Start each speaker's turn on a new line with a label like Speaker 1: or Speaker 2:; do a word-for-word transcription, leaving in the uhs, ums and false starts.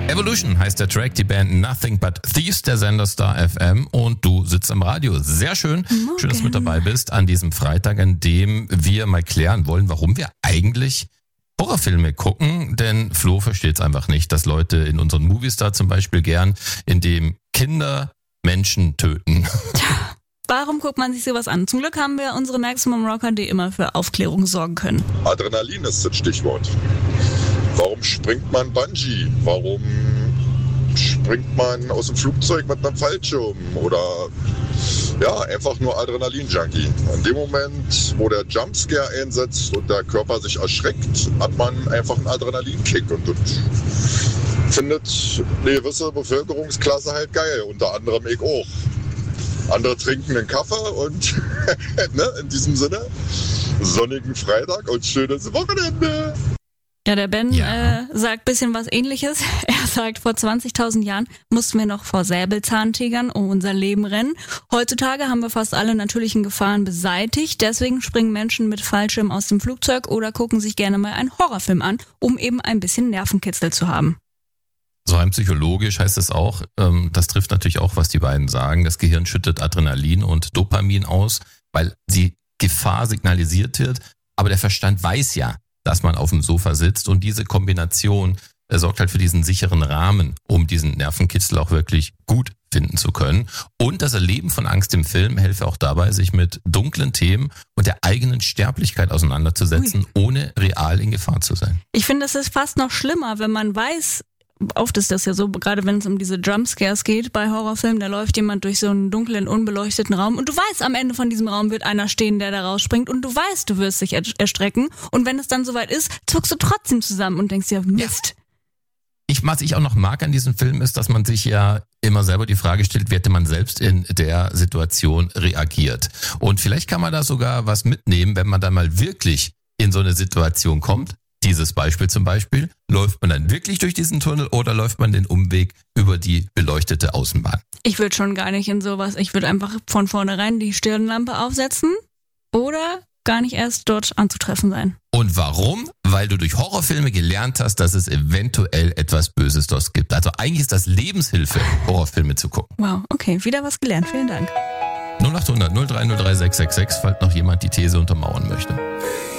Speaker 1: Evolution heißt der Track, die Band Nothing But Thieves, der Sender Star F M, und du sitzt am Radio. Sehr schön.
Speaker 2: Morgen.
Speaker 1: Schön, dass du mit dabei bist an diesem Freitag, an dem wir mal klären wollen, warum wir eigentlich Horrorfilme gucken, denn Flo versteht es einfach nicht, dass Leute in unseren Moviestar zum Beispiel gern, in dem Kinder Menschen töten.
Speaker 2: Warum guckt man sich sowas an? Zum Glück haben wir unsere Maximum Rocker, die immer für Aufklärung sorgen können.
Speaker 3: Adrenalin ist das Stichwort. Warum springt man Bungee? Warum springt man aus dem Flugzeug mit einem Fallschirm? Oder ja, einfach nur Adrenalin-Junkie. In dem Moment, wo der Jumpscare einsetzt und der Körper sich erschreckt, hat man einfach einen Adrenalinkick. Und das findet eine gewisse Bevölkerungsklasse halt geil. Unter anderem ich auch. Andere trinken einen Kaffee und ne, in diesem Sinne, sonnigen Freitag und schönes Wochenende.
Speaker 2: Ja, der Ben
Speaker 1: Ja.
Speaker 2: äh, sagt ein bisschen was Ähnliches. Er sagt, vor zwanzigtausend Jahren mussten wir noch vor Säbelzahntigern um unser Leben rennen. Heutzutage haben wir fast alle natürlichen Gefahren beseitigt. Deswegen springen Menschen mit Fallschirm aus dem Flugzeug oder gucken sich gerne mal einen Horrorfilm an, um eben ein bisschen Nervenkitzel zu haben.
Speaker 1: So rein psychologisch heißt es auch, ähm, das trifft natürlich auch, was die beiden sagen. Das Gehirn schüttet Adrenalin und Dopamin aus, weil die Gefahr signalisiert wird. Aber der Verstand weiß ja, dass man auf dem Sofa sitzt, und diese Kombination äh, sorgt halt für diesen sicheren Rahmen, um diesen Nervenkitzel auch wirklich gut finden zu können. Und das Erleben von Angst im Film helfe auch dabei, sich mit dunklen Themen und der eigenen Sterblichkeit auseinanderzusetzen,
Speaker 2: Ui.
Speaker 1: ohne real in Gefahr zu sein.
Speaker 2: Ich finde, es ist fast noch schlimmer, wenn man weiß, oft ist das ja so, gerade wenn es um diese Jumpscares geht bei Horrorfilmen, da läuft jemand durch so einen dunklen, unbeleuchteten Raum und du weißt, am Ende von diesem Raum wird einer stehen, der da rausspringt, und du weißt, du wirst dich er- erstrecken, und wenn es dann soweit ist, zuckst du trotzdem zusammen und denkst dir, Mist.
Speaker 1: Ich, was ich auch noch mag an diesem Film ist, dass man sich ja immer selber die Frage stellt, wie hätte man selbst in der Situation reagiert. Und vielleicht kann man da sogar was mitnehmen, wenn man dann mal wirklich in so eine Situation kommt. Dieses Beispiel zum Beispiel, läuft man dann wirklich durch diesen Tunnel oder läuft man den Umweg über die beleuchtete Außenbahn?
Speaker 2: Ich würde schon gar nicht in sowas, ich würde einfach von vornherein die Stirnlampe aufsetzen oder gar nicht erst dort anzutreffen sein.
Speaker 1: Und warum? Weil du durch Horrorfilme gelernt hast, dass es eventuell etwas Böses dort gibt. Also eigentlich ist das Lebenshilfe, Horrorfilme zu gucken.
Speaker 2: Wow, okay, wieder was gelernt, vielen Dank.
Speaker 1: null acht hundert null drei null drei sechs sechs sechs, falls noch jemand die These untermauern möchte.